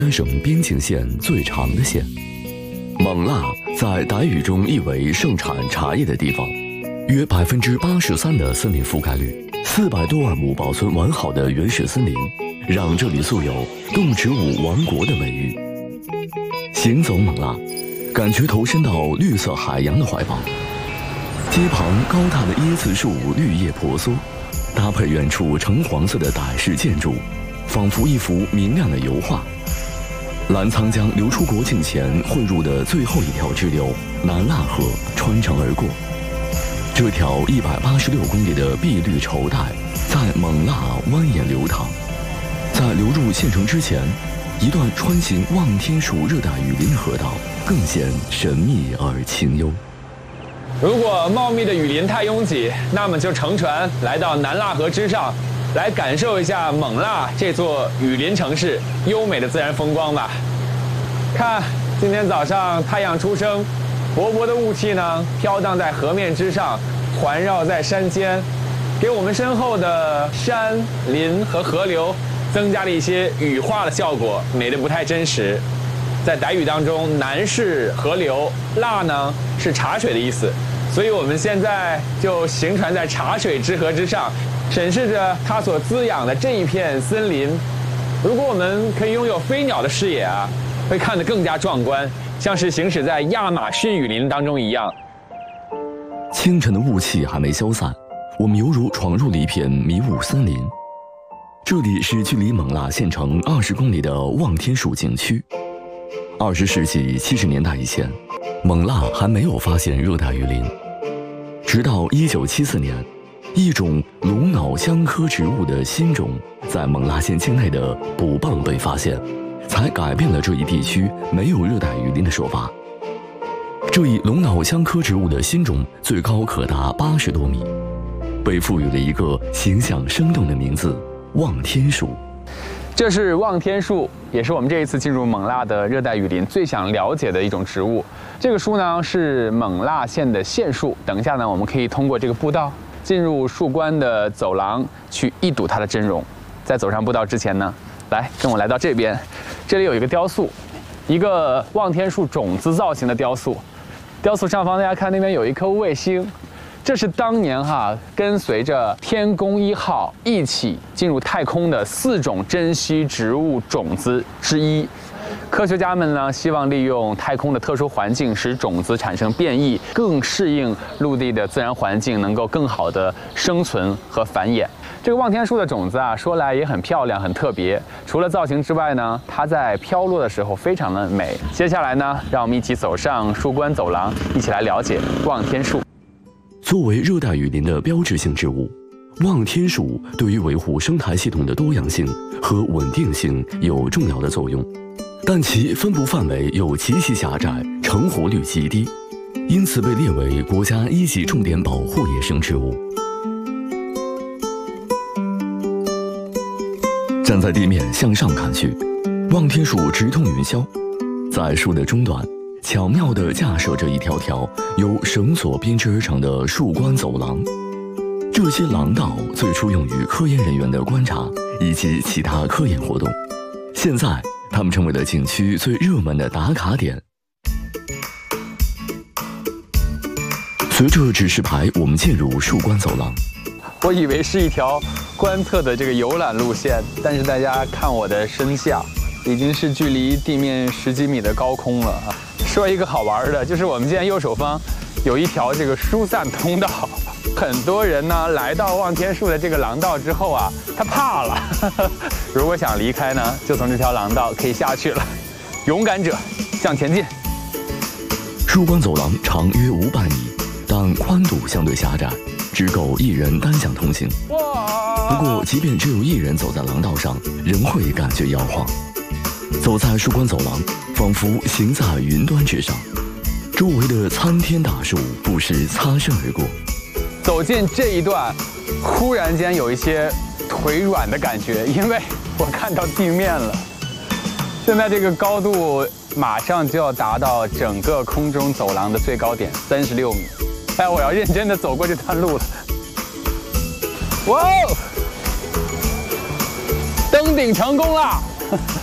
丹省边境线最长的县。勐腊在傣语中意为盛产茶叶的地方，约83%的森林覆盖率，400多万亩保存完好的原始森林，让这里素有“动植物王国”的美誉。行走勐腊，感觉投身到绿色海洋的怀抱。街旁高大的椰子树绿叶婆娑，搭配远处橙黄色的傣式建筑，仿佛一幅明亮的油画。澜沧江流出国境前混入的最后一条支流南腊河穿城而过，这条186公里的碧绿绸带在勐腊蜿蜒流淌。在流入县城之前，一段穿行望天树热带雨林的河道更显神秘而清幽。 如果茂密的雨林太拥挤，那么就乘船来到南腊河之上，来感受一下勐腊这座雨林城市优美的自然风光吧。看，今天早上太阳初升，薄薄的雾气呢飘荡在河面之上，环绕在山间，给我们身后的山林和河流增加了一些羽化的效果，美得不太真实。在傣语当中，南是河流，腊呢是茶水的意思，所以我们现在就行船在茶水之河之上，审视着它所滋养的这一片森林。如果我们可以拥有飞鸟的视野啊，会看得更加壮观，像是行驶在亚马逊雨林当中一样。 清晨的雾气还没消散，我们犹如闯入了一片迷雾森林。这里是距离勐腊县城20公里的望天树景区。20世纪70年代以前，勐腊还没有发现热带雨林，直到1974年，一种龙脑香科植物的新种在勐腊县境内的卜蚌被发现，才改变了这一地区没有热带雨林的说法。这一龙脑香科植物的新种最高可达80多米，被赋予了一个形象生动的名字——望天树。 这是望天树，也是我们这一次进入勐腊的热带雨林最想了解的一种植物。这个树呢是勐腊县的县树。等一下呢，我们可以通过这个步道进入树关的走廊，去一睹它的真容。在走上步道之前呢，来跟我来到这边，这里有一个雕塑，一个望天树种子造型的雕塑。雕塑上方大家看那边有一颗卫星。这是当年跟随着天宫1号一起进入太空的4种珍稀植物种子之一。科学家们呢，希望利用太空的特殊环境，使种子产生变异，更适应陆地的自然环境，能够更好的生存和繁衍。这个望天树的种子说来也很漂亮，很特别。除了造型之外呢，它在飘落的时候非常的美。接下来呢，让我们一起走上树关走廊，一起来了解望天树。 作为热带雨林的标志性植物，望天树对于维护生态系统的多样性和稳定性有重要的作用，但其分布范围又极其狭窄，成活率极低，因此被列为国家1级重点保护野生植物。站在地面向上看去，望天树直通云霄，在树的中段巧妙地架设着一条条由绳索编织而成的树关走廊。这些廊道最初用于科研人员的观察以及其他科研活动，现在它们成为了景区最热门的打卡点。随着指示牌，我们进入树关走廊。 我以为是一条观测的这个游览路线，但是大家看我的身下，已经是距离地面10几米的高空了。说一个好玩的，就是我们现在右手方有一条这个疏散通道，很多人呢来到望天树的这个廊道之后他怕了，如果想离开呢，就从这条廊道可以下去了。勇敢者向前进。 树关走廊长约500米，但宽度相对狭窄，只够1人单向通行。不过，即便只有1人走在廊道上，仍会感觉摇晃。走在树关走廊，仿佛行在云端之上，周围的参天大树不时擦身而过。 走进这一段，忽然间有一些腿软的感觉，因为我看到地面了。现在这个高度马上就要达到整个空中走廊的最高点36米。哎，我要认真的走过这段路了。哇哦！登顶成功了！